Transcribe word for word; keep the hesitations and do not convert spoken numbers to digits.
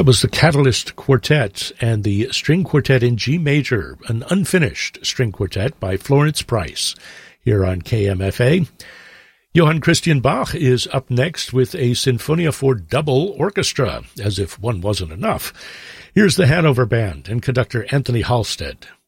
That was the Catalyst Quartet and the String Quartet in G Major, an unfinished string quartet by Florence Price, here on K M F A. Johann Christian Bach is up next with a Sinfonia for double orchestra, as if one wasn't enough. Here's the Hanover Band and conductor Anthony Halstead.